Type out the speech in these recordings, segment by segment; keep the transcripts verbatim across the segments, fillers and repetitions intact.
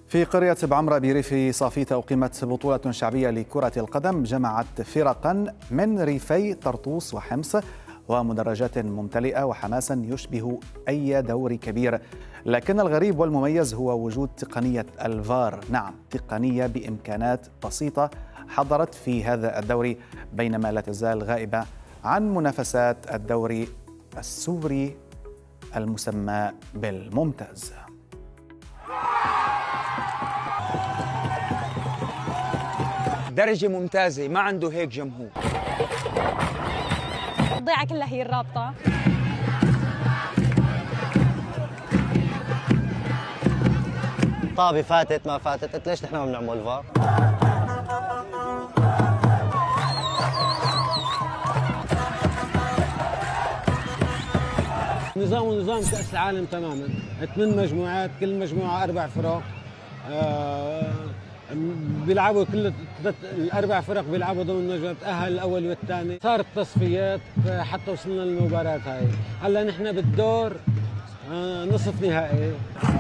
في قرية بعمرة بريف صافيتا أقيمت بطولة شعبية لكرة القدم جمعت فرقا من ريفي طرطوس وحمص ومدرجات ممتلئة وحماسا يشبه أي دوري كبير، لكن الغريب والمميز هو وجود تقنية الفار. نعم، تقنية بإمكانات بسيطة حضرت في هذا الدوري، بينما لا تزال غائبة عن منافسات الدوري السوري المسمى بالممتاز. درجة ممتازة، ما عنده هيك جمهور. الضيعة كلها هي الرابطة. طابة فاتت ما فاتت، قلت ليش نحن ما بنعمل فار؟ نظام نظام كأس العالم تماما، ثمان مجموعات، كل مجموعة أربع فرق. آه بيلعبوا كل الاربع فرق بيلعبوا ضمن مجموعه، تاهل الاول والثاني، صارت تصفيات حتى وصلنا للمباراه هاي. هلا نحن بالدور نصف نهائي.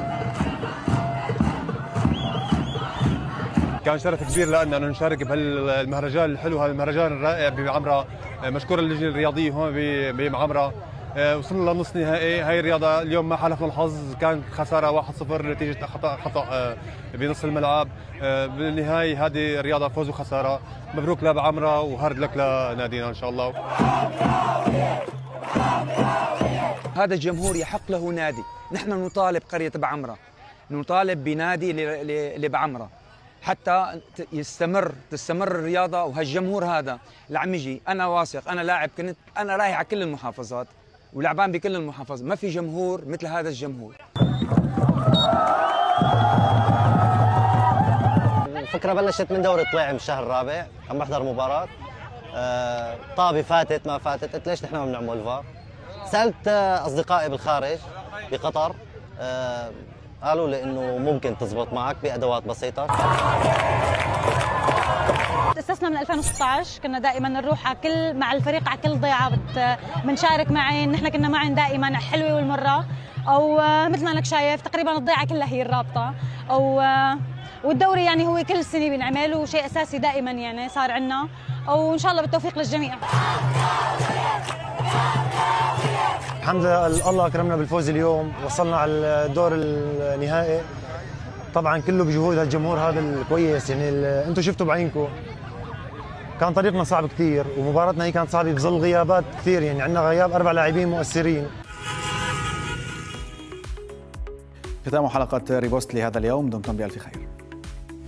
كان شرف كبير لنا انه نشارك بهالمهرجان الحلو، هذا المهرجان الرائع بمعمرة. مشكور اللجنه الرياضيه هون بمعمرة. وصلنا لنص نهائي. هاي الرياضه اليوم ما حالفنا الحظ، كان خساره واحد صفر نتيجه خطا خطا بنص الملعب. بالنهايه هذه الرياضه فوز وخساره. مبروك لبعمرة وهارد لك لنادينا ان شاء الله. هذا الجمهور يحق له نادي، نحن نطالب قريه بعمرة، نطالب بنادي لبعمرة حتى يستمر تستمر الرياضه. وهالجمهور هذا اللي عم يجي، انا واثق، انا لاعب كنت، انا رايح على كل المحافظات ولعبان بكل المحافظات، ما في جمهور مثل هذا الجمهور. الفكره بلشت من دوري طلائع من الشهر الرابع، عم بحضر مباراه آه طابه فاتت ما فاتت، قلت ليش نحن ما بنعمل فار؟ سالت اصدقائي بالخارج بقطر، آه قالوا لي انه ممكن تزبط معك بادوات بسيطه. تأسسنا من ألفين وستة عشر، كنا دائما نروح على كل مع الفريق على كل ضيعه بنشارك معين. نحن كنا معين دائما حلوه والمره، او مثل ما انك شايف تقريبا الضيعه كلها هي الرابطه، او والدوري يعني هو كل سنه بنعمل وشيء اساسي دائما يعني صار عندنا، وان شاء الله بالتوفيق للجميع. الحمد لله الله اكرمنا بالفوز اليوم، وصلنا على الدور النهائي. طبعا كله بجهود الجمهور هذا الكويس، يعني انتم شفتوا بعينكم كان طريقنا صعب كثير، ومباراتنا هي كانت صعبه بظل غيابات كثير، يعني عندنا غياب اربع لاعبين مؤثرين. ختام حلقه ريبوست لهذا اليوم، دمتم بألف خير.